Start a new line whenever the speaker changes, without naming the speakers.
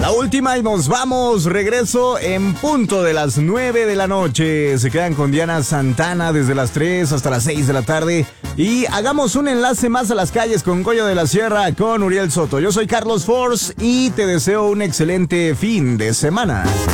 La última y nos vamos. Regreso en punto de las 9 de la noche. Se quedan con Diana Santana desde las 3 hasta las 6 de la tarde. Y hagamos un enlace más a las calles con Goyo de la Sierra, con Uriel Soto. Yo soy Carlos Force y te deseo un excelente fin de semana.